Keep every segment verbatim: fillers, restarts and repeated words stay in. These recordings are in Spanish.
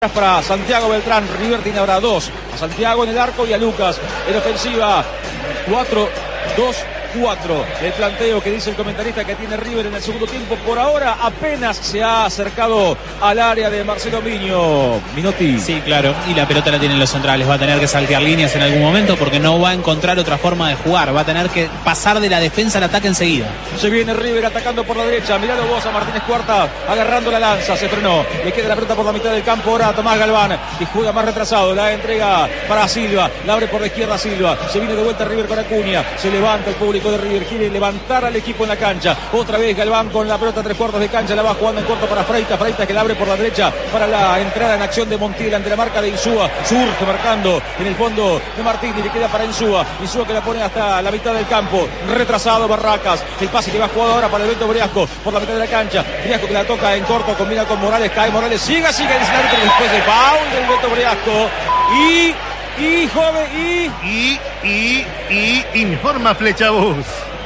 Para Santiago Beltrán. River tiene ahora dos, a Santiago en el arco y a Lucas en ofensiva. Cuatro, dos, cuatro. El planteo que dice el comentarista que tiene River en el segundo tiempo. Por ahora apenas se ha acercado al área de Marcelo Miño. Minotti. Sí, claro, y la pelota la tienen los centrales. Va a tener que saltear líneas en algún momento porque no va a encontrar otra forma de jugar. Va a tener que pasar de la defensa al ataque enseguida. Se viene River atacando por la derecha. Miralo vos a Martínez Cuarta agarrando la lanza. Se frenó. Le queda la pelota por la mitad del campo ahora a Tomás Galván, que juega más retrasado. La entrega para Silva. La abre por la izquierda Silva. Se viene de vuelta River con Acuña. Se levanta el público de River. Quiere levantar al equipo en la cancha. Otra vez Galván con la pelota a tres cuartos de cancha. La va jugando en corto para Freitas. Freitas que la abre por la derecha para la entrada en acción de Montiel ante la marca de Insúa. Surge marcando en el fondo de Martín y le queda para Insúa. Insúa que la pone hasta la mitad del campo. Retrasado Barracas. El pase que va jugado ahora para el Beto Briasco por la mitad de la cancha. Briasco que la toca en corto. Combina con Morales. Cae Morales. Siga, siga el árbitro después del foul del Beto Briasco. Y... Y, joven, y... Y, y, y, informa Flechabús.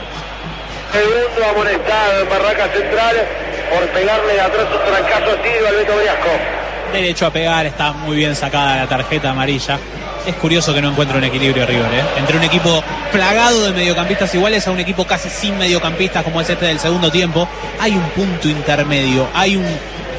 Segundo amonestado en Barracas Central por pegarle de atrás un trancazo a tiro al Beto Briasco. Derecho a pegar, está muy bien sacada la tarjeta amarilla. Es curioso que no encuentre un equilibrio River, ¿eh? Entre un equipo plagado de mediocampistas iguales a un equipo casi sin mediocampistas como es este del segundo tiempo. Hay un punto intermedio, hay un,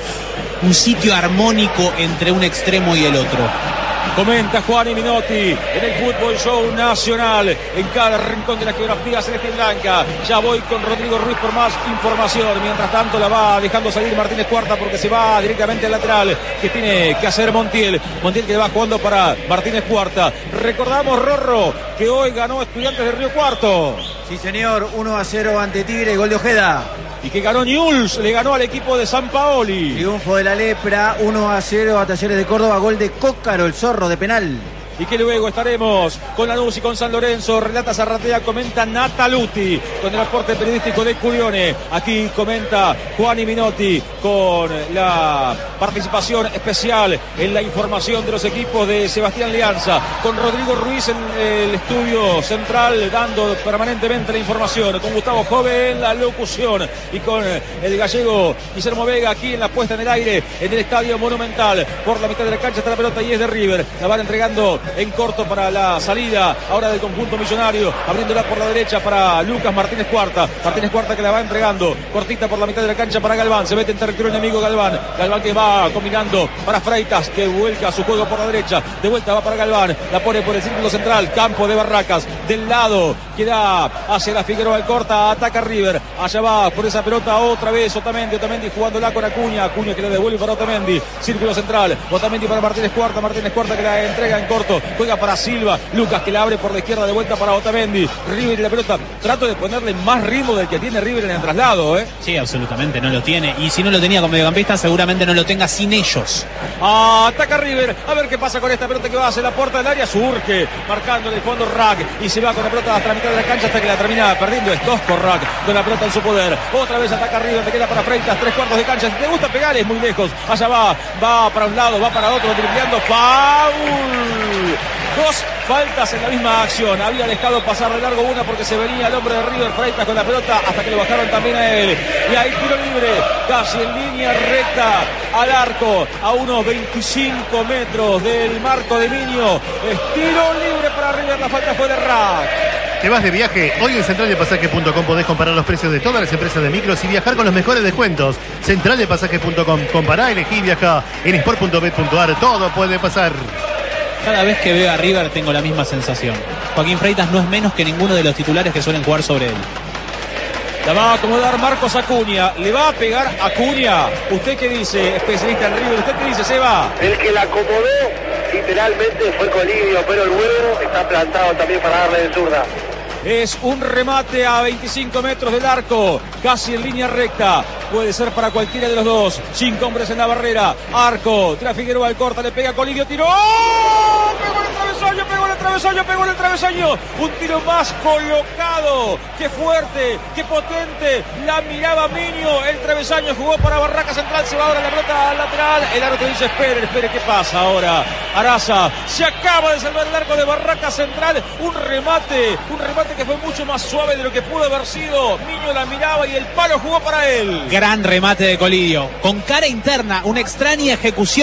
un sitio armónico entre un extremo y el otro. Comenta Juan y Minotti en el Fútbol Show Nacional, en cada rincón de la geografía celeste y blanca. Ya voy con Rodrigo Ruiz por más información. Mientras tanto la va dejando salir Martínez Cuarta porque se va directamente al lateral que tiene que hacer Montiel. Montiel que va jugando para Martínez Cuarta. Recordamos, Rorro, que hoy ganó Estudiantes de Río Cuarto. Sí, señor, uno a cero ante Tigre, gol de Ojeda. Y que ganó Newell's, le ganó al equipo de San Paoli. Triunfo de la Lepra, uno a cero a Talleres de Córdoba, gol de Cócaro, el zorro de penal. Y que luego estaremos con Lanús y con San Lorenzo. Relata Zarratea, comenta Nataluti con el aporte periodístico de Curione. Aquí comenta Juan y Minotti con la participación especial en la información de los equipos de Sebastián Leanza, con Rodrigo Ruiz en el estudio central dando permanentemente la información, con Gustavo Jove en la locución y con el gallego Guillermo Vega aquí en la puesta en el aire en el Estadio Monumental. Por la mitad de la cancha está la pelota y es de River. La van entregando en corto para la salida ahora del conjunto millonario, abriéndola por la derecha para Lucas Martínez Cuarta. Martínez Cuarta que la va entregando cortita por la mitad de la cancha para Galván. Se mete en territorio enemigo Galván. Galván que va combinando para Freitas, que vuelca su juego por la derecha. De vuelta va para Galván. La pone por el círculo central. Campo de Barracas. Del lado que da hacia la Figueroa. El corta. Ataca River. Allá va por esa pelota otra vez Otamendi. Otamendi jugándola con Acuña. Acuña que la devuelve para Otamendi. Círculo central. Otamendi para Martínez Cuarta. Martínez Cuarta que la entrega en corto. Juega para Silva, Lucas que la abre por la izquierda de vuelta para Otamendi. River y la pelota, trato de ponerle más ritmo del que tiene River en el traslado, ¿eh? Sí, absolutamente, no lo tiene. Y si no lo tenía con mediocampista, seguramente no lo tenga sin ellos. Ataca River, a ver qué pasa con esta pelota que va hacia la puerta del área. Surge, marcando en el fondo Rack y se va con la pelota hasta la mitad de la cancha hasta que la termina perdiendo. Es Tosco Rack con la pelota en su poder. Otra vez ataca River, te queda para Freitas, tres cuartos de cancha. Si te gusta pegar es muy lejos. Allá va, va para un lado, va para otro, dribleando. ¡Foul! Dos faltas en la misma acción. Había dejado pasar de largo una porque se venía el hombre de River Freitas con la pelota hasta que lo bajaron también a él. Y ahí tiro libre, casi en línea recta al arco, a unos veinticinco metros del marco de Miño. Es tiro libre para River, la falta fue de Rack. ¿Te vas de viaje? Hoy en central de pasajes punto com podés comparar los precios de todas las empresas de micros y viajar con los mejores descuentos. central de pasajes punto com. Compará, elegí, viaja. En sport punto bet punto ar todo puede pasar. Cada vez que veo a River tengo la misma sensación. Joaquín Freitas no es menos que ninguno de los titulares que suelen jugar sobre él. La va a acomodar Marcos Acuña. ¿Le va a pegar Acuña? ¿Usted qué dice, especialista en River? ¿Usted qué dice, Seba? El que la acomodó literalmente fue Colidio, pero el huevo está plantado también para darle de zurda. Es un remate a veinticinco metros del arco, casi en línea recta. Puede ser para cualquiera de los dos. Cinco hombres en la barrera. Arco, tira Figueroa al corta, le pega Colidio, tiró. ¡Oh! Pegó en el travesaño, pegó en el travesaño, pegó en el travesaño. Un tiro más colocado. Qué fuerte, qué potente. La miraba Miño. El travesaño jugó para Barraca Central. Se va ahora la pelota al lateral. El árbitro dice, espere, espere, ¿qué pasa ahora? Araza se acaba de salvar el arco de Barraca Central. Un remate, un remate que fue mucho más suave de lo que pudo haber sido. Miño la miraba y el palo jugó para él. Gran remate de Colidio, con cara interna, una extraña ejecución,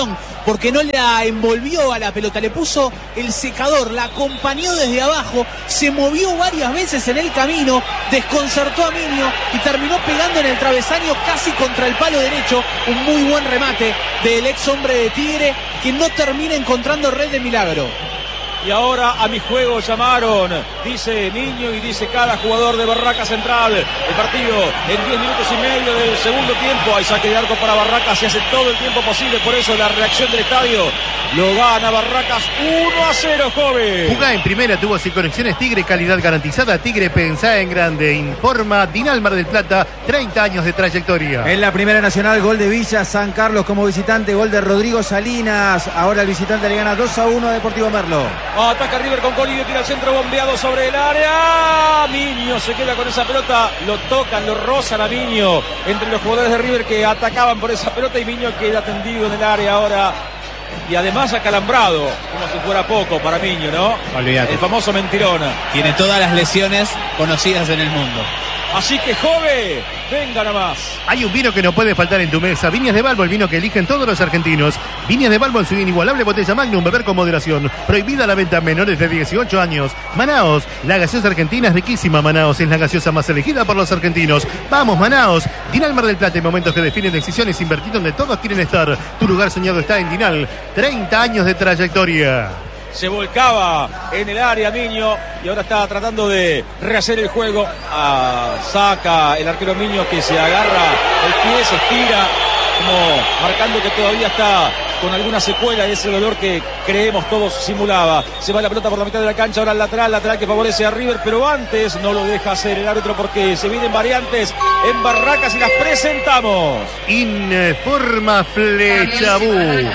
porque no la envolvió a la pelota, le puso el secador, la acompañó desde abajo, se movió varias veces en el camino, desconcertó a Miño y terminó pegando en el travesaño casi contra el palo derecho. Un muy buen remate del ex hombre de Tigre, que no termina encontrando red de milagro. Y ahora a mi juego llamaron, dice Miño y dice cada jugador de Barraca Central. El partido en diez minutos y medio del segundo tiempo. Hay saque de arco para Barracas, se hace todo el tiempo posible. Por eso la reacción del estadio lo gana Barracas uno a cero, joven. Jugá en primera, tuvo sin conexiones Tigre, calidad garantizada. Tigre, pensá en grande. Informa Dinal Mar del Plata, treinta años de trayectoria. En la primera nacional, gol de Villa San Carlos como visitante, gol de Rodrigo Salinas. Ahora el visitante le gana dos a uno a Deportivo Merlo. Ataca River con Colidio, tira el centro bombeado sobre el área. Miño se queda con esa pelota, lo tocan, lo rozan a Miño entre los jugadores de River que atacaban por esa pelota y Miño queda tendido en el área ahora. Y además acalambrado, como si fuera poco para Miño, ¿no? Olvídate. El famoso mentirona. Tiene todas las lesiones conocidas en el mundo. Así que, joven, venga nomás. Hay un vino que no puede faltar en tu mesa. Viñas de Balbo, el vino que eligen todos los argentinos. Viñas de Balbo en su inigualable botella Magnum, beber con moderación. Prohibida la venta a menores de dieciocho años. Manaos, la gaseosa argentina es riquísima. Manaos es la gaseosa más elegida por los argentinos. Vamos, Manaos. Dinal Mar del Plata, en momentos que definen decisiones, invertir donde todos quieren estar. Tu lugar soñado está en Dinal. treinta años de trayectoria. Se volcaba en el área Miño y ahora está tratando de rehacer el juego. Ah, saca el arquero Miño, que se agarra el pie, se estira, como marcando que todavía está con alguna secuela de ese dolor que creemos todos simulaba. Se va la pelota por la mitad de la cancha, ahora el lateral, lateral que favorece a River, pero antes no lo deja hacer el árbitro porque se vienen variantes en Barracas y las presentamos. Informa Flechabú.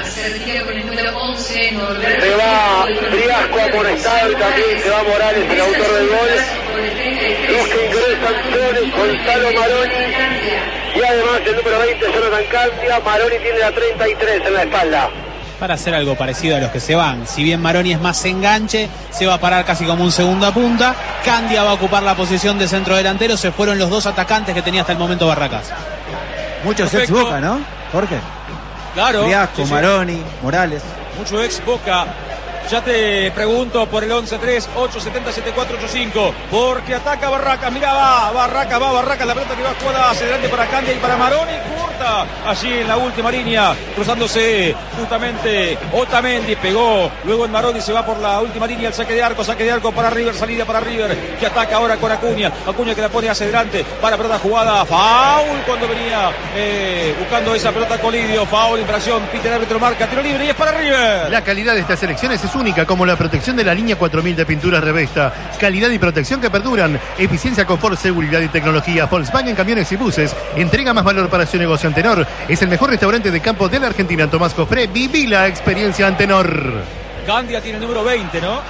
Se va Briasco amonestado y también se va Morales, el autor del gol. Los que ingresan son Gonzalo Maroni y además el número veinte, Jonathan Candia. Maroni tiene la treinta y tres en la espalda. Para hacer algo parecido a los que se van. Si bien Maroni es más enganche, se va a parar casi como un segunda punta. Candia va a ocupar la posición de centro delantero. Se fueron los dos atacantes que tenía hasta el momento Barracas. Muchos ex Boca, ¿no, Jorge? Claro. Briasco, sí, sí. Maroni, Morales. Mucho ex Boca. Ya te pregunto por el once tres ocho siete cero siete cuatro ocho cinco. Porque ataca Barracas. Mira, va Barracas, va Barracas. La pelota que va jugada hacia adelante para Candia y para Maroni. Corta allí en la última línea. Cruzándose justamente Otamendi. Pegó. Luego en Maroni se va por la última línea. El saque de arco. Saque de arco para River. Salida para River. Que ataca ahora con Acuña. Acuña que la pone hacia adelante. Para pelota jugada. Foul cuando venía eh, buscando esa pelota Colidio. Foul, infracción. Pita el árbitro, marca. Tiro libre y es para River. La calidad de estas elecciones es única, como la protección de la línea cuatro mil de pinturas Revesta. Calidad y protección que perduran. Eficiencia, confort, seguridad y tecnología. Volkswagen Camiones y Buses. Entrega más valor para su negocio. Antenor es el mejor restaurante de campo de la Argentina. Tomás Cofré, viví la experiencia Antenor. Candia tiene el número veinte, ¿no?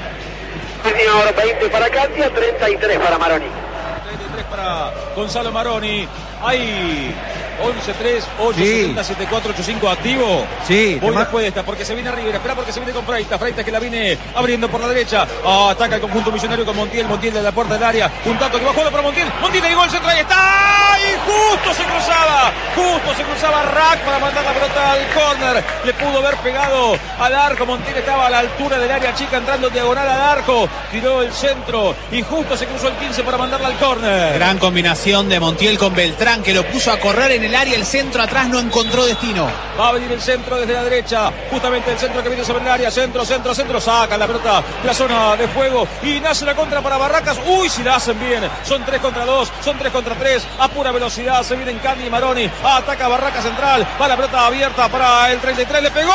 Tenía ahora veinte para Candia, treinta y tres para Maroni. treinta y tres para Gonzalo Maroni. Hay once tres ocho siete cero siete cuatro ocho cinco activo. Sí. Voy Tomás... después de esta, porque se viene River. Espera, porque se viene con Freitas. Freitas que la viene abriendo por la derecha. Ah, ataca el conjunto millonario con Montiel. Montiel de la puerta del área. Un taco que va jugando para Montiel. Montiel le llegó el centro. Ahí está. Y justo se cruzaba. Justo se cruzaba Rack para mandar la pelota al córner. Le pudo haber pegado al arco. Montiel estaba a la altura del área chica, entrando diagonal al arco. Tiró el centro y justo se cruzó el quince para mandarla al córner. Gran combinación de Montiel con Beltrán, que lo puso a correr en el área. El centro atrás no encontró destino. Va a venir el centro desde la derecha. Justamente el centro que viene sobre el área. Centro, centro, centro. Saca la pelota de la zona de fuego. Y nace la contra para Barracas. Uy, si la hacen bien. Son tres contra dos. Son tres contra tres. A pura velocidad se vienen Candia y Maroni. Ataca Barracas central. Va la pelota abierta para el treinta y tres. Le pegó.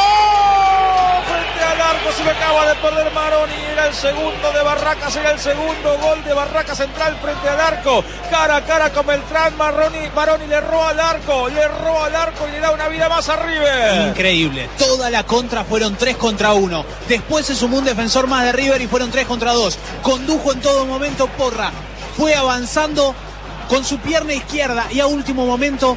Frente al arco. Se le acaba de perder Maroni. Era el segundo de Barracas. Era el segundo gol de Barracas central frente al arco. Cara a cara con Beltrán. Maroni, Maroni le roba al arco. Le roba al arco y le da una vida más a River. Increíble. Toda la contra fueron tres contra uno. Después se sumó un defensor más de River y fueron tres contra dos. Condujo en todo momento Porra. Fue avanzando con su pierna izquierda y a último momento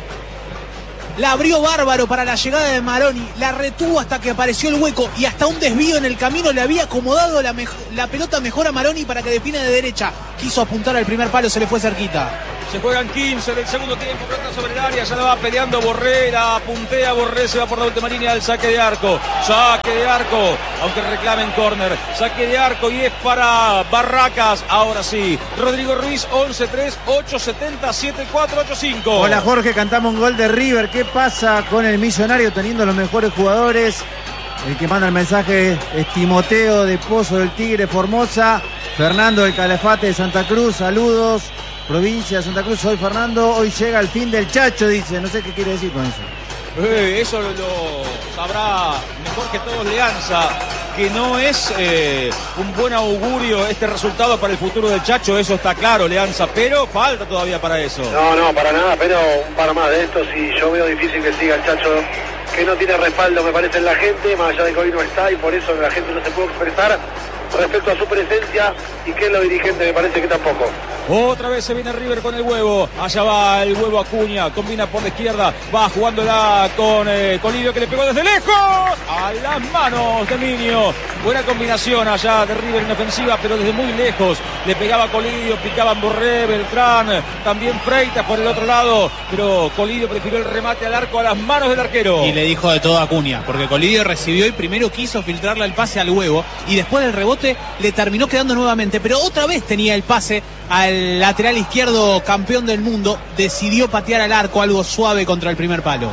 la abrió bárbaro para la llegada de Maroni. La retuvo hasta que apareció el hueco y hasta un desvío en el camino le había acomodado la, la pelota mejor a Maroni para que defina de derecha. Quiso apuntar al primer palo, se le fue cerquita. Se juegan quince del segundo tiempo, pelota sobre el área, ya la va peleando Borré, la puntea Borré, se va por la última línea del saque de arco. Saque de arco, aunque reclamen córner. Saque de arco y es para Barracas. Ahora sí, Rodrigo Ruiz, once tres, ocho setenta, siete cuatro, ocho cinco. Hola Jorge, cantamos un gol de River. ¿Qué pasa con el Millonario teniendo los mejores jugadores? El que manda el mensaje es Timoteo de Pozo del Tigre, Formosa. Fernando del Calafate de Santa Cruz, saludos. Provincia de Santa Cruz, soy Fernando. Hoy llega el fin del Chacho, dice. No sé qué quiere decir con eso. Eh, eso lo, lo sabrá mejor que todos Leanza, que no es eh, un buen augurio este resultado para el futuro del Chacho, eso está claro, Leanza, pero falta todavía para eso. No, no, para nada, pero un par más de estos y yo veo difícil que siga el Chacho, que no tiene respaldo, me parece, en la gente, más allá de que hoy no está y por eso la gente no se puede expresar respecto a su presencia y que los dirigentes me parece que tampoco. Otra vez se viene River con el huevo. Allá va el huevo Acuña. Combina por la izquierda. Va jugándola con eh, Colibio, que le pegó desde lejos. A las manos de Minio. Buena combinación allá de River en ofensiva, pero desde muy lejos. Le pegaba Colibio, picaban Borré, Beltrán. También Freitas por el otro lado. Pero Colibio prefirió el remate al arco a las manos del arquero. Y le dijo de todo a Acuña, porque Colibio recibió y primero quiso filtrarle el pase al huevo. Y después del rebote le terminó quedando nuevamente. Pero otra vez tenía el pase al lateral izquierdo, campeón del mundo. Decidió patear al arco, algo suave contra el primer palo.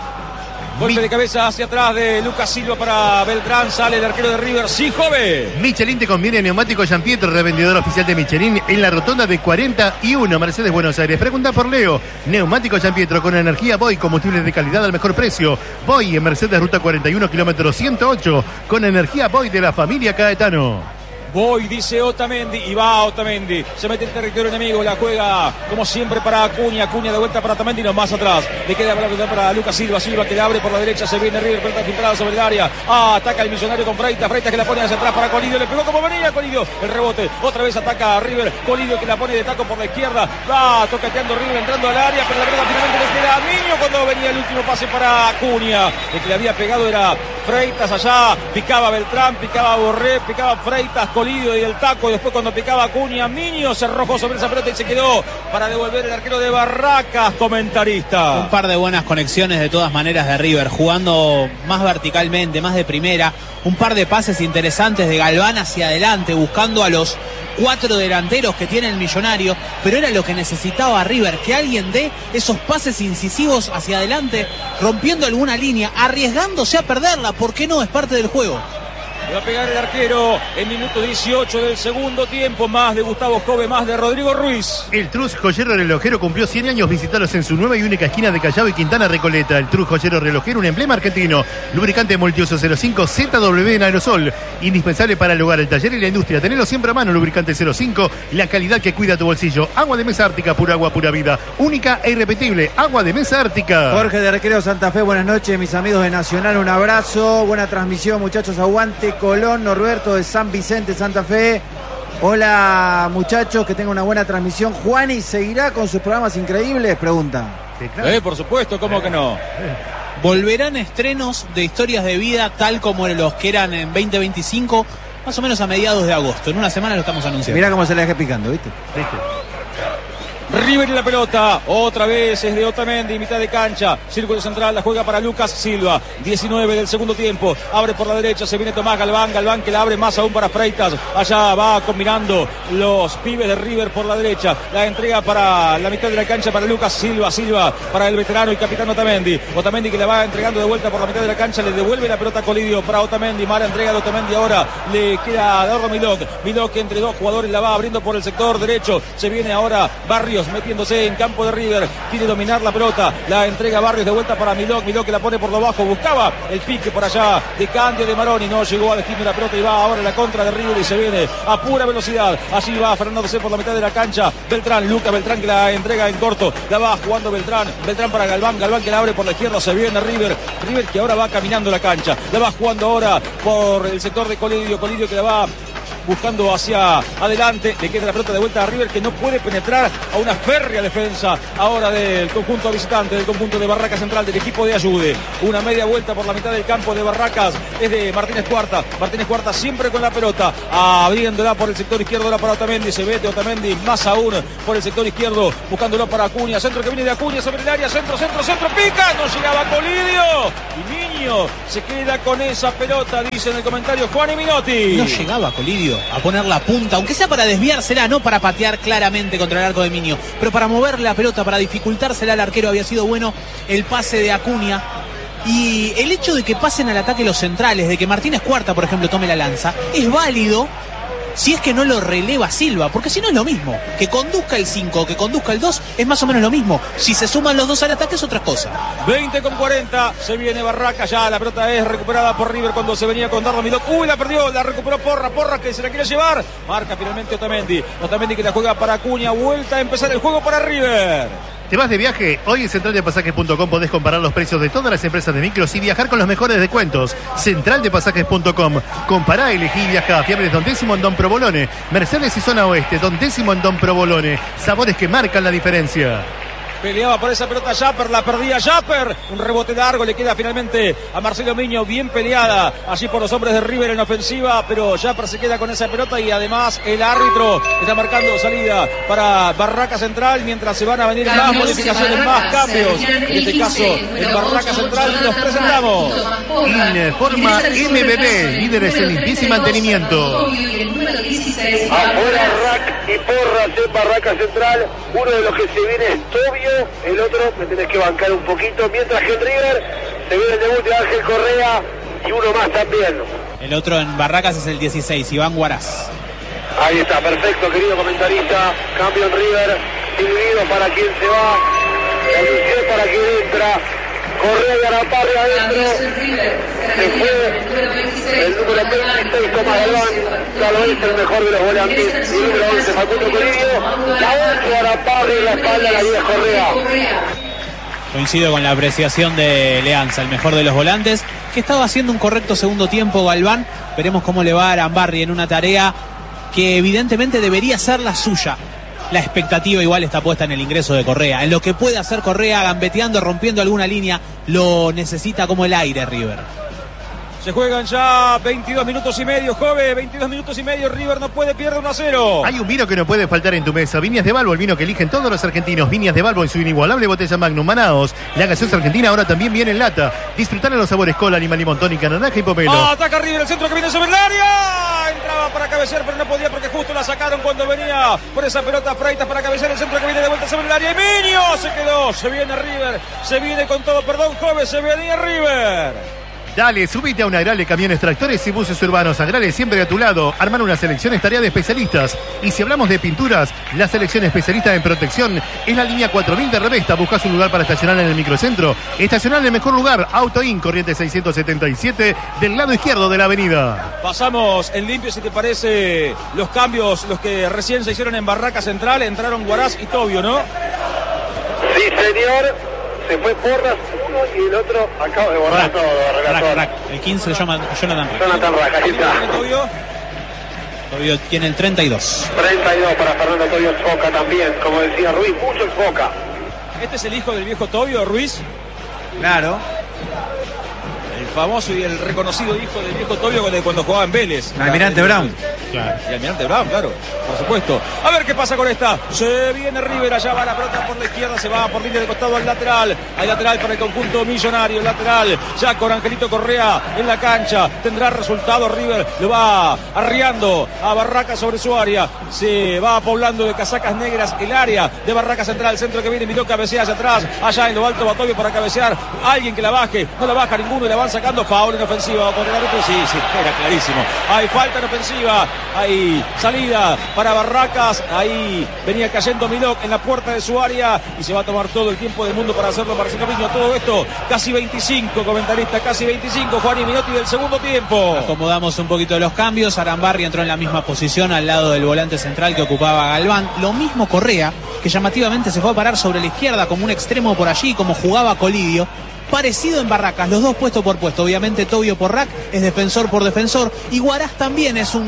Golpe de cabeza hacia atrás de Lucas Silva para Beltrán. Sale el arquero de River, sí, joven. Michelin te conviene neumático Giampietro, revendedor oficial de Michelin en la rotonda de cuarenta y uno, Mercedes, Buenos Aires. Pregunta por Leo. Neumático Giampietro con energía Boy, combustibles de calidad al mejor precio. Boy en Mercedes, ruta cuarenta y uno, kilómetro ciento ocho, con energía Boy de la familia Caetano. Voy, dice Otamendi, y va Otamendi, se mete en territorio enemigo, la juega como siempre para Acuña, Acuña de vuelta para Otamendi, no más atrás, le queda para, para Lucas Silva, Silva que le abre por la derecha, se viene River, pelota filtrada sobre el área, ah, ataca el Millonario con Freitas, Freitas que la pone hacia atrás para Colidio, le pegó como venía Colidio, el rebote, otra vez ataca a River, Colidio que la pone de taco por la izquierda, va tocateando River, entrando al área, pero la pelota finalmente le queda a Niño cuando venía el último pase para Acuña, el que le había pegado era Freitas allá, picaba Beltrán, picaba Borré, picaba Freitas, Colidio y el taco, y después cuando picaba Acuña, Niño se arrojó sobre esa pelota y se quedó para devolver el arquero de Barracas, comentarista. Un par de buenas conexiones de todas maneras de River, jugando más verticalmente, más de primera, un par de pases interesantes de Galván hacia adelante, buscando a los cuatro delanteros que tiene el Millonario, pero era lo que necesitaba River, que alguien dé esos pases incisivos hacia adelante, rompiendo alguna línea, arriesgándose a perderla, ¿por qué no? Es parte del juego. Le va a pegar el arquero en minuto dieciocho del segundo tiempo, más de Gustavo Jove, más de Rodrigo Ruiz. El Trus Joyero Relojero cumplió cien años, visitalos en su nueva y única esquina de Callao y Quintana Recoleta. El Trus Joyero Relojero, un emblema argentino, lubricante multiuso cero cinco Z W en aerosol, indispensable para el hogar, el taller y la industria. Tenelo siempre a mano, lubricante cero cinco, la calidad que cuida tu bolsillo. Agua de mesa ártica, pura agua, pura vida, única e irrepetible, agua de mesa ártica. Jorge de Recreo Santa Fe, buenas noches, mis amigos de Nacional, un abrazo, buena transmisión, muchachos, aguante Colón. Norberto de San Vicente, Santa Fe. Hola muchachos, que tengan una buena transmisión. Juani seguirá con sus programas increíbles, pregunta. Sí, claro. eh, por supuesto, ¿cómo eh, que no? Eh. Volverán estrenos de historias de vida tal como los que eran en veinte veinticinco, más o menos a mediados de agosto. En una semana lo estamos anunciando. Mirá cómo se le dejé picando, ¿viste? ¿Viste? River en la pelota, otra vez es de Otamendi, mitad de cancha, círculo central, la juega para Lucas Silva, diecinueve del segundo tiempo, abre por la derecha, se viene Tomás Galván, Galván que la abre más aún para Freitas, allá va combinando los pibes de River por la derecha, la entrega para la mitad de la cancha para Lucas Silva, Silva para el veterano y capitán Otamendi, Otamendi que le va entregando de vuelta por la mitad de la cancha, le devuelve la pelota a Colidio para Otamendi, mala entrega de Otamendi ahora, le queda a Dorro Milok, Milok entre dos jugadores la va abriendo por el sector derecho, se viene ahora Barrios, metiéndose en campo de River, quiere dominar la pelota, la entrega Barrios de vuelta para Milok, Milok que la pone por lo bajo, buscaba el pique por allá de Candio de Maroni, no llegó a destino de la pelota y va ahora la contra de River y se viene a pura velocidad, así va Fernando C por la mitad de la cancha, Beltrán, Lucas Beltrán que la entrega en corto, la va jugando Beltrán, Beltrán para Galván, Galván que la abre por la izquierda, se viene River, River que ahora va caminando la cancha, la va jugando ahora por el sector de Colidio, Colidio que la va buscando hacia adelante. Le queda la pelota de vuelta a River, que no puede penetrar a una férrea defensa ahora del conjunto visitante, del conjunto de Barracas Central, del equipo de Ayude. Una media vuelta por la mitad del campo de Barracas es de Martínez Cuarta. Martínez Cuarta siempre con la pelota, abriéndola por el sector izquierdo la para Otamendi. Se mete Otamendi más aún por el sector izquierdo, buscándolo para Acuña. Centro que viene de Acuña sobre el área, centro, centro, centro, pica, no llegaba Colidio. Y Niño se queda con esa pelota, dice en el comentario Juan y Minotti. No llegaba Colidio a poner la punta, aunque sea para desviársela, no para patear claramente contra el arco de Miño, pero para mover la pelota, para dificultársela al arquero. Había sido bueno el pase de Acuña. Y el hecho de que pasen al ataque los centrales, de que Martínez Cuarta, por ejemplo, tome la lanza, es válido si es que no lo releva Silva, porque si no es lo mismo. Que conduzca el cinco, que conduzca el dos, es más o menos lo mismo. Si se suman los dos al ataque es otra cosa. veinte con cuarenta, se viene Barracas, ya la pelota es recuperada por River cuando se venía con Dardo Milok. Uy, la perdió, la recuperó Porra, Porra que se la quiere llevar. Marca finalmente Otamendi, Otamendi que la juega para Acuña, vuelta a empezar el juego para River. ¿Te vas de viaje? Hoy en central de pasajes punto com podés comparar los precios de todas las empresas de micros y viajar con los mejores descuentos. central de pasajes punto com. Compará, elegí y viajá. Fiambres Don Décimo en Don Provolone. Mercedes y Zona Oeste. Don Décimo en Don Provolone. Sabores que marcan la diferencia. Peleaba por esa pelota Japper, la perdía Japper. Un rebote largo le queda finalmente a Marcelo Miño, bien peleada allí por los hombres de River en ofensiva, pero Japper se queda con esa pelota y además el árbitro está marcando salida para Barraca Central mientras se van a venir más modificaciones, más cambios. En este caso, en Barraca Central los presentamos. Informa M B B, líderes en limpieza y mantenimiento. Afuera Rack y Porras en Barraca Central. Uno de los que se viene es Tobio, el otro me tenés que bancar un poquito. Mientras que en River se viene el debut de Ángel Correa y uno más también. El otro en Barracas es el dieciséis, Iván Guaraz. Ahí está, perfecto, querido comentarista. Cambio en River, dividido para quien se va, la ilusión para quien entra. Correa y Araparri adentro. Se fue el número veintiséis, Tomás Galván. Ya lo es el mejor de los volantes. Y el número once, Facundo Colidio. La ocho, Araparri en la espalda, la diez, Correa. Coincido con la apreciación de Leanza, el mejor de los volantes, que estaba haciendo un correcto segundo tiempo Galván. Veremos cómo le va a Arambarri en una tarea que evidentemente debería ser la suya. La expectativa igual está puesta en el ingreso de Correa. En lo que puede hacer Correa, gambeteando, rompiendo alguna línea, lo necesita como el aire River. Se juegan ya veintidós minutos y medio, Jove, veintidós minutos y medio, River no puede, pierde uno a cero. Hay un vino que no puede faltar en tu mesa. Viñas de Balbo, el vino que eligen todos los argentinos. Viñas de Balbo en su inigualable botella Magnum. Manaos, la gaseosa argentina ahora también viene en lata. Disfrutar de los sabores cola, limón, limón, tónica, naranja y pomelo. Ah, ataca River, el centro que viene sobre el área. Entraba para cabecear, pero no podía porque justo la sacaron cuando venía por esa pelota Freitas para cabecear. El centro que viene de vuelta sobre el área. Y Miño se quedó, se viene River, se viene con todo, perdón, Jove, se venía River. Dale, subite a una Agrale Camiones, Tractores y Buses Urbanos. Agrale siempre a tu lado. Armar una selección es tarea de especialistas. Y si hablamos de pinturas, la selección especialista en protección es la línea cuatro mil de Revesta. Buscas un lugar para estacionar en el microcentro. Estacionar en el mejor lugar. Auto In, corriente seiscientos setenta y siete, del lado izquierdo de la avenida. Pasamos en limpio, si te parece, los cambios, los que recién se hicieron en Barraca Central. Entraron Guaraz y Tobio, ¿no? Sí, señor. Se fue Porras uno y el otro acaba de borrar Rack, todo, relator. Rack, Rack. El quince, Jonathan Rack. Jonathan Rack, ahí está. Tobio. Tobio tiene el treinta y dos. treinta y dos para Fernando Tobio Foca también, como decía Ruiz, mucho Foca. Este es el hijo del viejo Tobio, Ruiz. Claro. El famoso y el reconocido hijo del viejo Tobio cuando jugaba en Vélez. Almirante Brown. Claro. Y Almirante Brown, claro, por supuesto. A ver qué pasa con esta. Se viene River, allá va la pelota por la izquierda, se va por línea de costado al lateral. Hay lateral para el conjunto millonario, lateral ya con Angelito Correa en la cancha. Tendrá resultado River, lo va arriando a Barraca sobre su área. Se va poblando de casacas negras el área de Barraca Central. El centro que viene, miró, cabecea hacia atrás. Allá en lo alto va Tobio para cabecear. Alguien que la baje, no la baja ninguno y la van sacando. Foul en ofensiva por el árbitro. Sí, sí, era clarísimo. Hay falta en ofensiva. Hay salida para Barracas. Ahí venía cayendo Milok en la puerta de su área y se va a tomar todo el tiempo del mundo para hacerlo Marcelo Miño. Todo esto casi veinticinco, comentarista, casi veinticinco. Juan y Minotti del segundo tiempo. Acomodamos un poquito los cambios. Arambarri entró en la misma posición al lado del volante central que ocupaba Galván. Lo mismo Correa, que llamativamente se fue a parar sobre la izquierda como un extremo por allí, como jugaba Colidio. Parecido en Barracas, los dos puesto por puesto. Obviamente Tobio por Rack es defensor por defensor. Y Guaraz también es un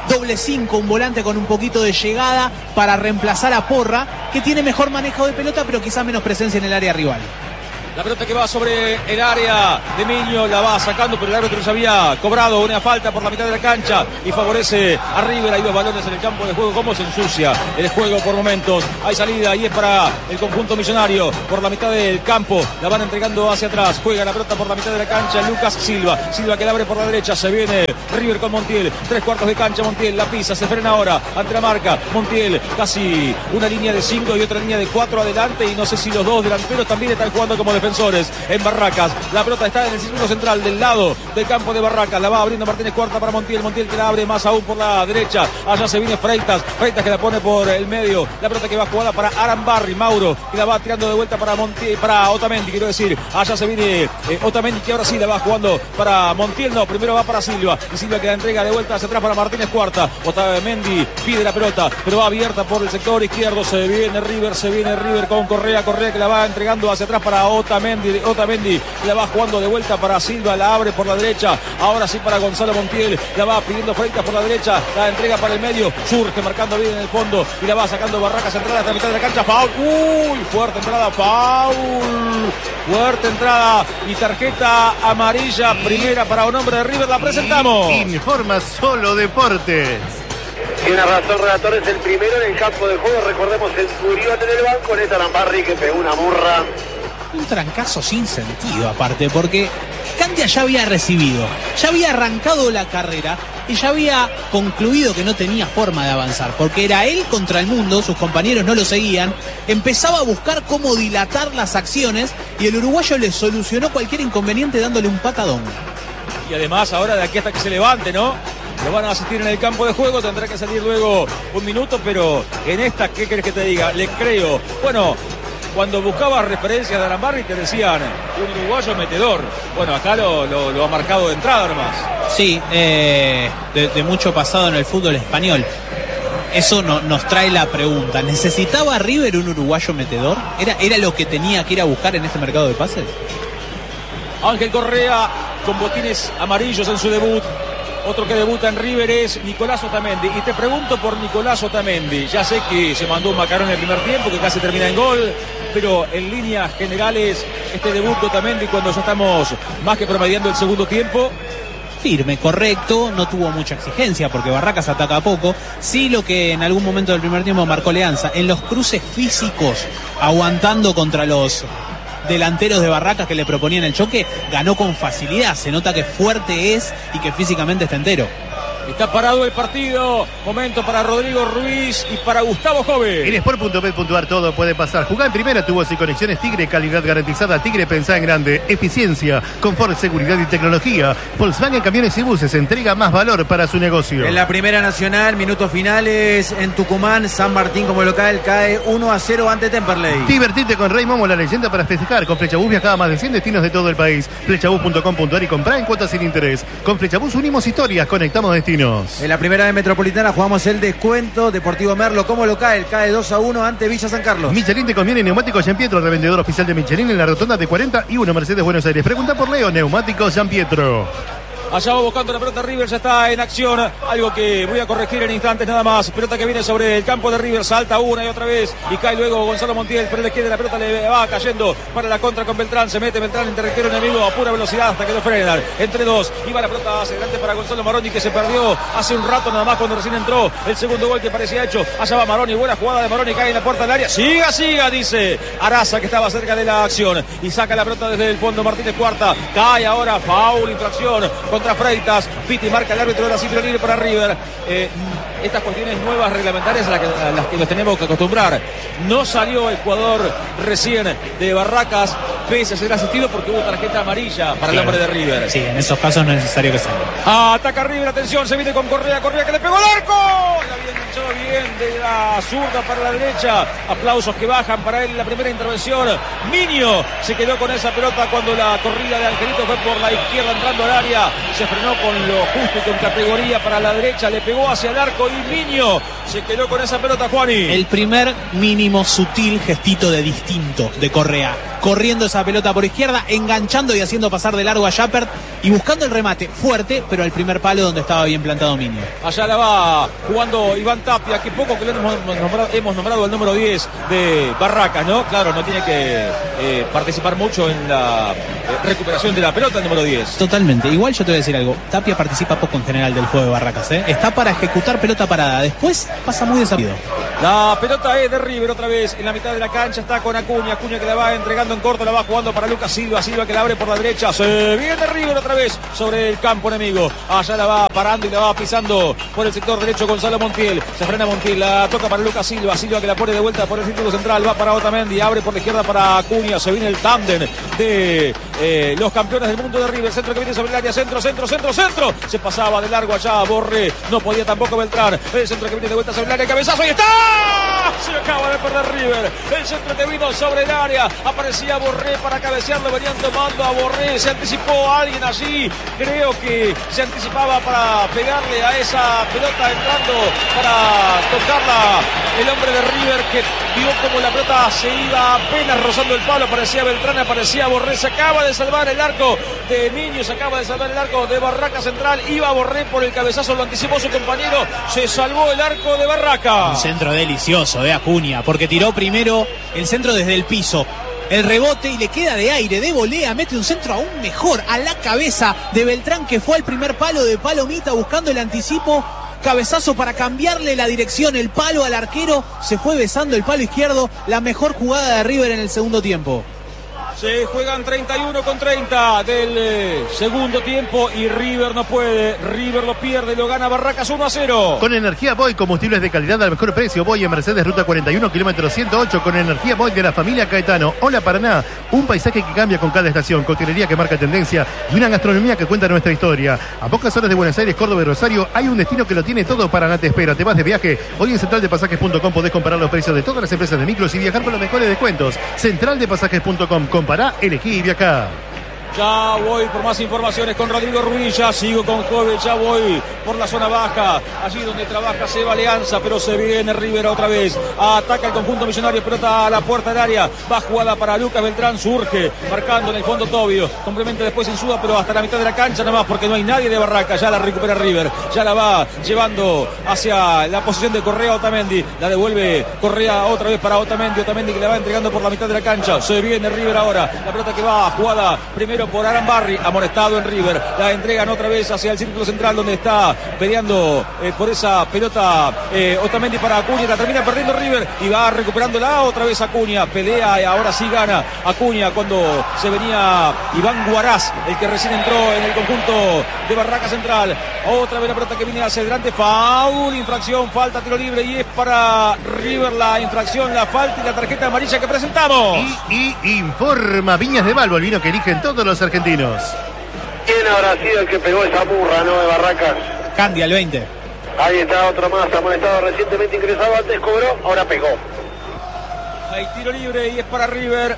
doble cinco, un volante con un poquito de llegada para reemplazar a Porra, que tiene mejor manejo de pelota, pero quizás menos presencia en el área rival. La pelota que va sobre el área de Miño, la va sacando, pero el árbitro ya había cobrado una falta por la mitad de la cancha y favorece a River. Hay dos balones en el campo de juego. Cómo se ensucia el juego por momentos. Hay salida y es para el conjunto millonario por la mitad del campo. La van entregando hacia atrás. Juega la pelota por la mitad de la cancha Lucas Silva. Silva que la abre por la derecha. Se viene River con Montiel. Tres cuartos de cancha. Montiel la pisa. Se frena ahora ante la marca. Montiel casi una línea de cinco y otra línea de cuatro adelante. Y no sé si los dos delanteros también están jugando como defensores en Barracas. La pelota está en el círculo central del lado del campo de Barracas. La va abriendo Martínez Cuarta para Montiel. Montiel que la abre más aún por la derecha. Allá se viene Freitas. Freitas que la pone por el medio. La pelota que va jugada para Arambarri. Mauro que la va tirando de vuelta para Montiel, para Otamendi, quiero decir. Allá se viene eh, Otamendi que ahora sí la va jugando para Montiel. No, primero va para Silva. Y Silva que la entrega de vuelta hacia atrás para Martínez Cuarta. Otamendi pide la pelota, pero va abierta por el sector izquierdo. Se viene River, se viene River con Correa. Correa que la va entregando hacia atrás para Otamendi. Otamendi la va jugando de vuelta para Silva, la abre por la derecha, ahora sí para Gonzalo Montiel, la va pidiendo Freitas por la derecha, la entrega para el medio, surge marcando bien en el fondo y la va sacando Barracas, entrada hasta la mitad de la cancha, foul, uy, fuerte entrada, foul, fuerte entrada y tarjeta amarilla, primera para un hombre de River, la presentamos. Informa Solo Deportes. Tiene razón, relator, es el primero en el campo de juego. Recordemos el Curión en el banco, en esta Arambarri que pegó una burra. Un trancazo sin sentido aparte, porque Candia ya había recibido, ya había arrancado la carrera y ya había concluido que no tenía forma de avanzar, porque era él contra el mundo, sus compañeros no lo seguían, empezaba a buscar cómo dilatar las acciones y el uruguayo le solucionó cualquier inconveniente dándole un patadón. Y además ahora de aquí hasta que se levante, ¿no? Lo van a asistir en el campo de juego, tendrá que salir luego un minuto, pero en esta, ¿qué querés que te diga? Le creo. Bueno, cuando buscabas referencias de Arambarri te decían un uruguayo metedor. Bueno, acá lo, lo, lo ha marcado de entrada nomás. Sí, eh, de, de mucho pasado en el fútbol español. Eso no, nos trae la pregunta. ¿Necesitaba River un uruguayo metedor? ¿Era, ¿Era lo que tenía que ir a buscar en este mercado de pases? Ángel Correa con botines amarillos en su debut. Otro que debuta en River es Nicolás Otamendi. Y te pregunto por Nicolás Otamendi. Ya sé que se mandó un macarón en el primer tiempo, que casi termina en gol. Pero en líneas generales, este debut de Otamendi, cuando ya estamos más que promediando el segundo tiempo. Firme, correcto, no tuvo mucha exigencia porque Barracas ataca poco. Sí, lo que en algún momento del primer tiempo marcó Leanza, en los cruces físicos, aguantando contra los delanteros de Barracas que le proponían el choque, ganó con facilidad. Se nota que fuerte es y que físicamente está entero. Está parado el partido. Momento para Rodrigo Ruiz y para Gustavo Jove. En sport punto bet punto ar todo puede pasar. Jugá en primera, tubos y conexiones Tigre, calidad garantizada. Tigre, pensá en grande. Eficiencia, confort, seguridad y tecnología. Volkswagen Camiones y Buses entrega más valor para su negocio. En la Primera Nacional, minutos finales en Tucumán, San Martín como local cae uno a cero ante Temperley. Divertirte con Rey Momo, la leyenda para festejar. Con Flechabús viajaba a más de cien destinos de todo el país. Flechabús punto com punto ar y comprá en cuotas sin interés. Con Flechabús unimos historias, conectamos destinos. En la Primera de Metropolitana jugamos el descuento. Deportivo Merlo como local cae dos a uno ante Villa San Carlos. Michelin te conviene Neumáticos San Pietro, revendedor oficial de Michelin en la rotonda de cuarenta y uno Mercedes Buenos Aires. Pregunta por Leo, Neumáticos San Pietro. Allá va buscando la pelota River, ya está en acción. Algo que voy a corregir en instantes nada más. Pelota que viene sobre el campo de River, salta una y otra vez y cae luego Gonzalo Montiel. Pero la izquierda la pelota le va cayendo para la contra con Beltrán. Se mete Beltrán, interrogero enemigo a pura velocidad hasta que lo frenan. Entre dos, iba la pelota hacia adelante para Gonzalo Maroni, que se perdió hace un rato nada más cuando recién entró. El segundo gol que parecía hecho. Allá va Maroni, buena jugada de Maroni, cae en la puerta del área. Siga, siga, dice Araza, que estaba cerca de la acción. Y saca la pelota desde el fondo Martínez Cuarta. Cae ahora, foul, infracción contra Freitas. Piti marca el árbitro de la cifra libre para River. Eh, estas cuestiones nuevas reglamentarias a las, que, a las que nos tenemos que acostumbrar. No salió el jugador recién de Barracas, pese a ser asistido, porque hubo tarjeta amarilla para claro. el hombre de River. Sí, en esos casos no es necesario que salga. Ataca River, atención, se viene con Correa, Correa que le pegó al arco. La había enganchado bien de la zurda para la derecha. Aplausos que bajan para él en la primera intervención. Miño se quedó con esa pelota cuando la corrida de Angelito fue por la izquierda entrando al área. Se frenó con lo justo y con categoría para la derecha, le pegó hacia el arco y Miño se quedó con esa pelota, Juani. El primer mínimo sutil gestito de distinto de Correa, corriendo esa pelota por izquierda, enganchando y haciendo pasar de largo a Jappert, y buscando el remate fuerte, pero al primer palo donde estaba bien plantado Miño. Allá la va jugando Iván Tapia, que poco que le hemos nombrado, hemos nombrado el número diez de Barracas, ¿no? Claro, no tiene que eh, participar mucho en la eh, recuperación de la pelota el número diez. Totalmente. Igual yo te voy a decir algo. Tapia participa poco en general del juego de Barracas, ¿eh? Está para ejecutar pelota parada. Después pasa muy desapercibido. La pelota es de River otra vez en la mitad de la cancha. Está con Acuña. Acuña que la va entregando en corto. La va jugando para Lucas Silva. Silva que la abre por la derecha. Se viene River otra vez sobre el campo enemigo. Allá la va parando y la va pisando por el sector derecho Gonzalo Montiel. Se frena Montiel. La toca para Lucas Silva. Silva que la pone de vuelta por el círculo central. Va para Otamendi. Abre por la izquierda para Acuña. Se viene el tándem de eh, los campeones del mundo de River. Centro que viene sobre el área. Centro, centro, centro, centro. Se pasaba de largo allá. Borré. No podía tampoco Beltrán. El centro que viene de vuelta sobre el área. Cabezazo. ¡Y está! Se acaba de perder River. El centro que vino sobre el área. Aparecía Borré para cabecearlo. Venían tomando a Borré. Se anticipó a alguien allí. Creo que se anticipaba para pegarle a esa pelota entrando para tocarla. El hombre de River que vio como la pelota se iba apenas rozando el palo. Aparecía Beltrán, aparecía Borré. Se acaba de salvar el arco de Niño. Se acaba de salvar el arco de Barraca Central. Iba Borré por el cabezazo. Lo anticipó su compañero. Se salvó el arco de Barraca. Un centro delicioso de Acuña, porque tiró primero el centro desde el piso. El rebote y le queda de aire, de volea, mete un centro aún mejor a la cabeza de Beltrán, que fue al primer palo de Palomita buscando el anticipo. Cabezazo para cambiarle la dirección, el palo al arquero, se fue besando el palo izquierdo. La mejor jugada de River en el segundo tiempo. Se juegan treinta y uno con treinta del eh, segundo tiempo y River no puede. River lo pierde, lo gana Barracas uno a cero. Con energía Boy, combustibles de calidad al mejor precio. Boy en Mercedes, ruta cuarenta y uno, kilómetro ciento ocho. Con energía Boy de la familia Caetano. Hola Paraná, un paisaje que cambia con cada estación. Coctelería que marca tendencia y una gastronomía que cuenta nuestra historia. A pocas horas de Buenos Aires, Córdoba y Rosario hay un destino que lo tiene todo. Paraná te espera. Te vas de viaje. Hoy en central de pasajes punto com podés comparar los precios de todas las empresas de micros y viajar con los mejores descuentos. central de pasajes punto com. Compará, elegí y viajá. Ya voy por más informaciones con Rodrigo Ruiz, ya sigo con Joven, ya voy por la zona baja, allí donde trabaja Seba Alianza, pero se viene River otra vez, ataca el conjunto millonario, pelota a la puerta del área, va jugada para Lucas Beltrán, surge, marcando en el fondo Tobio, complementa después en Suda, pero hasta la mitad de la cancha nomás, porque no hay nadie de Barraca, ya la recupera River, ya la va llevando hacia la posición de Correa Otamendi, la devuelve Correa otra vez para Otamendi, Otamendi que la va entregando por la mitad de la cancha, se viene River ahora, la pelota que va jugada primero por Arambarri, amonestado en River, la entregan otra vez hacia el círculo central donde está peleando eh, por esa pelota eh, Otamendi para Acuña, la termina perdiendo River y va recuperándola otra vez Acuña, pelea y ahora sí gana Acuña cuando se venía Iván Guaraz, el que recién entró en el conjunto de Barraca Central, otra vez la pelota que viene hacia adelante, foul, infracción, falta, tiro libre y es para River la infracción, la falta y la tarjeta amarilla que presentamos. Y, y informa Viñas de Balbo, el vino que eligen todos los argentinos. ¿Quién habrá sido el que pegó esa burra, no, de Barracas? Candy al veinte. Ahí está otro más, amonestado recientemente ingresado, antes cobró, ahora pegó. Hay tiro libre y es para River.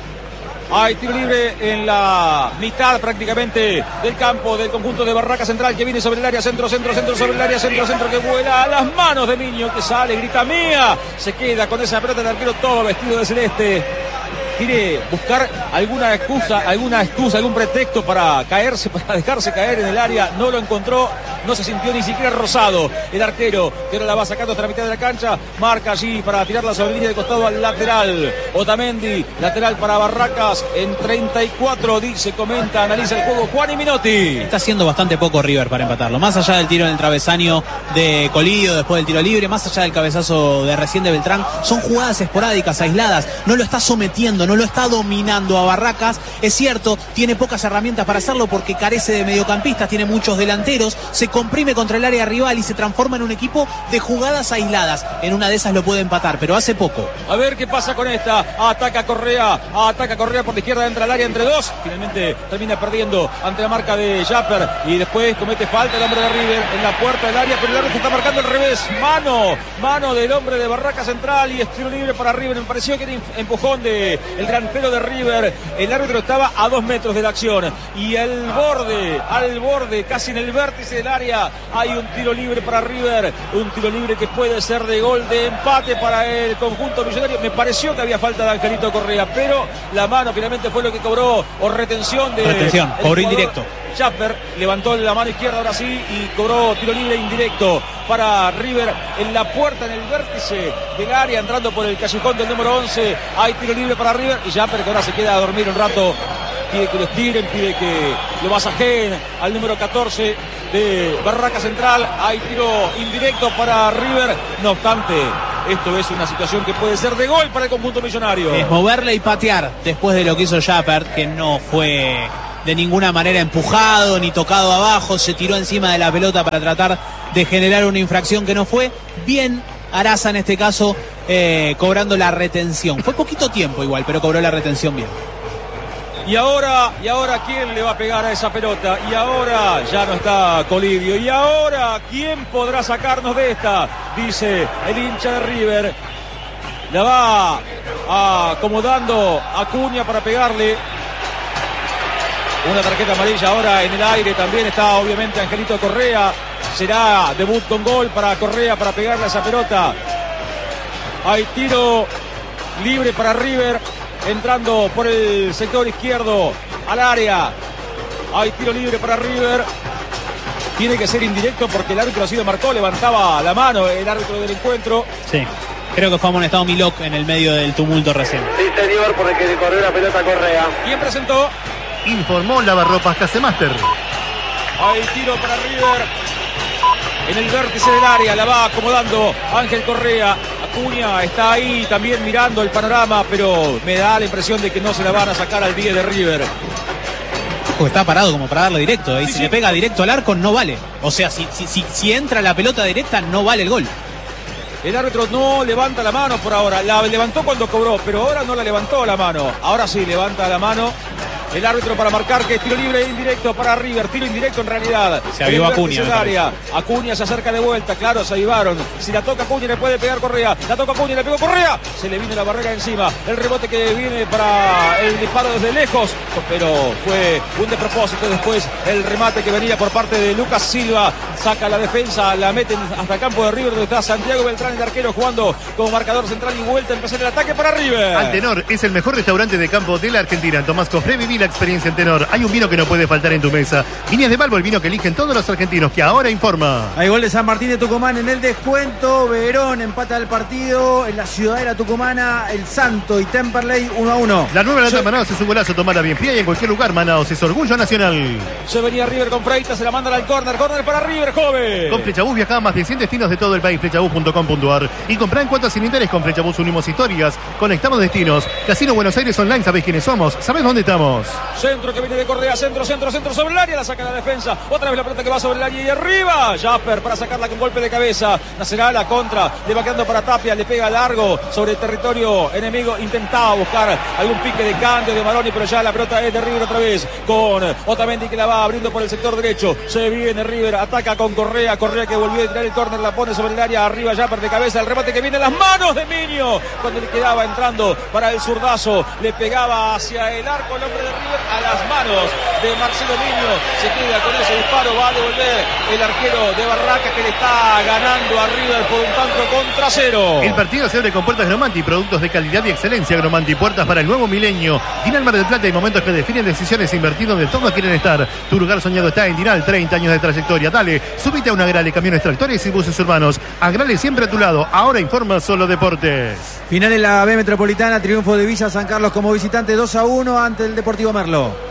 Hay tiro libre en la mitad prácticamente del campo del conjunto de Barraca Central que viene sobre el área, centro, centro, centro, sobre el área, centro, centro que vuela a las manos de Miño que sale, grita mía, se queda con esa pelota el arquero todo vestido de celeste. Quiere buscar alguna excusa, alguna excusa, algún pretexto para caerse, para dejarse caer en el área, no lo encontró, no se sintió ni siquiera rozado el arquero, que ahora la va sacando hasta la mitad de la cancha, marca allí para tirarla sobre línea de costado al lateral, Otamendi, lateral para Barracas, en treinta y cuatro, dice, comenta, analiza el juego Juan y Minotti. Está haciendo bastante poco River para empatarlo, más allá del tiro en el travesaño de Colidio, después del tiro libre, más allá del cabezazo de recién de Beltrán, son jugadas esporádicas, aisladas, no lo está sometiendo, no lo está dominando a Barracas, es cierto, tiene pocas herramientas para hacerlo porque carece de mediocampistas, tiene muchos delanteros, se comprime contra el área rival y se transforma en un equipo de jugadas aisladas, en una de esas lo puede empatar, pero hace poco. A ver qué pasa con esta, ataca Correa, ataca Correa por la izquierda, entra al área entre dos, finalmente termina perdiendo ante la marca de Japper y después comete falta el hombre de River en la puerta del área, pero el árbitro está marcando al revés, mano, mano del hombre de Barraca Central y estilo libre para River, me pareció que era empujón de el delantero de River, el árbitro estaba a dos metros de la acción y al borde, al borde, casi en el vértice del área, hay un tiro libre para River, un tiro libre que puede ser de gol de empate para el conjunto millonario. Me pareció que había falta de Angelito Correa, pero la mano finalmente fue lo que cobró, o retención de... Retención, cobró indirecto. Jasper levantó la mano izquierda ahora sí y cobró tiro libre indirecto para River en la puerta, en el vértice del área, entrando por el callejón del número once. Hay tiro libre para River y Jasper, que ahora se queda a dormir un rato, pide que lo estiren, pide que lo masajeen al número catorce de Barraca Central. Hay tiro indirecto para River. No obstante, esto es una situación que puede ser de gol para el conjunto millonario. Es moverle y patear después de lo que hizo Japper, que no fue de ninguna manera empujado ni tocado abajo, se tiró encima de la pelota para tratar de generar una infracción que no fue. Bien Araza en este caso, eh, cobrando la retención. Fue poquito tiempo igual, pero cobró la retención bien. Y ahora, y ahora ¿quién le va a pegar a esa pelota? Y ahora ya no está Colidio. Y ahora ¿quién podrá sacarnos de esta? Dice el hincha de River. La va acomodando Acuña para pegarle. Una tarjeta amarilla ahora en el aire. También está obviamente Angelito Correa. Será debut con gol para Correa para pegarle a esa pelota. Hay tiro libre para River. Entrando por el sector izquierdo al área. Hay tiro libre para River. Tiene que ser indirecto porque el árbitro así lo marcó. Levantaba la mano el árbitro del encuentro. Sí, creo que fue amonestado Milok en el medio del tumulto recién. Sí, señor, por el que le corrió la pelota a Correa. ¿Quién presentó? Informó Lavarropas Casemaster. Hay tiro para River en el vértice del área. La va acomodando Ángel Correa. Acuña está ahí también mirando el panorama, pero me da la impresión de que no se la van a sacar al diez de River. Porque está parado como para darle directo, ¿eh? Y Sí, si sí. le pega directo al arco no vale. O sea, si, si, si, si entra la pelota directa no vale el gol. El árbitro no levanta la mano por ahora. La levantó cuando cobró, pero ahora no la levantó la mano. Ahora sí levanta la mano el árbitro para marcar que es tiro libre indirecto para River. Tiro indirecto en realidad. Se avivó En el Acuña, vértice del área. Acuña se acerca de vuelta. Claro, se avivaron. Si la toca Acuña le puede pegar Correa. La toca Acuña, le pegó Correa. Se le vino la barrera encima. El rebote que viene para el disparo desde lejos. Pero fue un despropósito después. El remate que venía por parte de Lucas Silva. Saca la defensa. La meten hasta el campo de River donde está Santiago Beltrán, el arquero, jugando como marcador central y vuelta a empezar el ataque para River. Antenor es el mejor restaurante de campo de la Argentina. Tomás Cofré, viví la experiencia en Tenor. Hay un vino que no puede faltar en tu mesa. Viñas de Balbo, el vino que eligen todos los argentinos, que ahora informa. Hay gol de San Martín de Tucumán en el descuento. Verón empata el partido. En la ciudadela tucumana, el Santo y Temperley uno a uno. La nueva lata Sí. Manaos es un golazo, tomala bien fría y en cualquier lugar. Manaos es orgullo nacional. Se venía River con Freitas, se la mandan al córner. Córner para River, joven. Con Flechabús viaja a más de cien destinos de todo el país. Flechabús punto com punto ar. Y comprá en cuotas sin interés con Flechabús. Unimos historias, conectamos destinos. Casino Buenos Aires Online, sabés quiénes somos, sabés dónde estamos. Centro que viene de Correa, centro, centro, centro sobre el área, la saca la defensa. Otra vez la pelota que va sobre el área y arriba. Jasper para sacarla con golpe de cabeza. Nacerá la contra, le va quedando para Tapia, le pega largo sobre el territorio enemigo. Intentaba buscar algún pique de Cándido, de Maroni, pero ya la pelota es de River otra vez. Con Otamendi que la va abriendo por el sector derecho. Se viene River, ataca con Correa. Correa que volvió a tirar el córner, la pone sobre el área. Arriba Jasper de cabeza, el remate que viene en las manos de Miño. Cuando le quedaba entrando para el zurdazo, le pegaba hacia el arco el hombre de River, a las manos de Marcelo Miño. Se queda con ese disparo, va a devolver el arquero de Barraca, que le está ganando a River por un tanto contra cero. El partido se abre con puertas Gromanti, productos de calidad y excelencia. Gromanti, puertas para el nuevo milenio. Dinal Mar del Plata, y momentos que definen decisiones, invertir donde todos quieren estar. Tu lugar soñado está en Dinal, treinta años de trayectoria. Dale, subite a una Agrale, camiones, tractores y buses urbanos. Agrale siempre a tu lado. Ahora informa Solo Deportes. Final en la B Metropolitana, triunfo de Villa San Carlos como visitante dos a uno ante el Deportivo Merlo.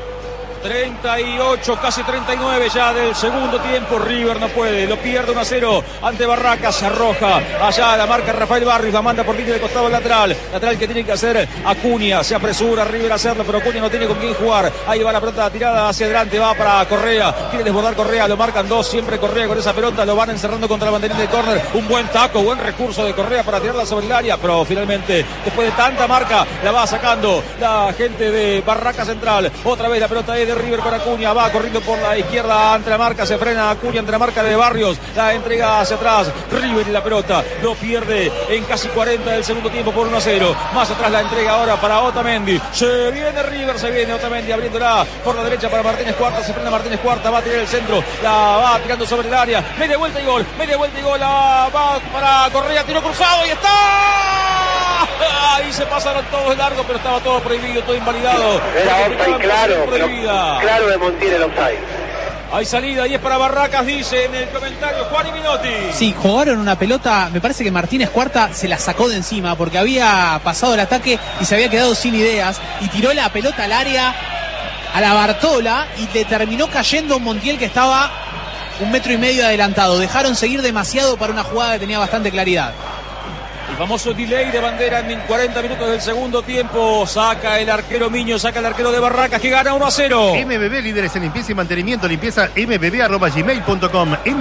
treinta y ocho, casi treinta y nueve ya del segundo tiempo. River no puede, lo pierde uno a cero ante Barraca. Se arroja allá la marca Rafael Barrios, la manda por línea de costado lateral. Lateral que tiene que hacer Acuña. Se apresura River a hacerlo, pero Acuña no tiene con quién jugar. Ahí va la pelota tirada hacia adelante, va para Correa. Quiere desbordar Correa, lo marcan dos. Siempre Correa con esa pelota, lo van encerrando contra la banderita de córner. Un buen taco, buen recurso de Correa para tirarla sobre el área, pero finalmente, después de tanta marca, la va sacando la gente de Barraca Central. Otra vez la pelota es de River con Acuña, va corriendo por la izquierda ante la marca, se frena Acuña ante la marca de Barrios, la entrega hacia atrás, River y la pelota lo pierde en casi cuarenta del segundo tiempo por uno a cero. Más atrás la entrega ahora para Otamendi, se viene River, se viene Otamendi abriéndola por la derecha para Martínez Cuarta, se frena Martínez Cuarta, va a tirar el centro, la va tirando sobre el área, media vuelta y gol, media vuelta y gol, la va para Correa, tiro cruzado y está Ahí se pasaron todos de largo, pero estaba todo prohibido, todo invalidado. Era offside claro, pero claro de Montiel el offside. Hay salida y es para Barracas, dice en el comentario Juan y Minotti. Sí, jugaron una pelota, me parece que Martínez Cuarta se la sacó de encima porque había pasado el ataque y se había quedado sin ideas y tiró la pelota al área, a la Bartola, y le terminó cayendo un Montiel que estaba un metro y medio adelantado. Dejaron seguir demasiado para una jugada que tenía bastante claridad. El famoso delay de bandera en cuarenta minutos del segundo tiempo. Saca el arquero Miño, saca el arquero de Barracas que gana uno a cero. M B B, líderes en limpieza y mantenimiento. Limpieza m b b arroba gmail punto com.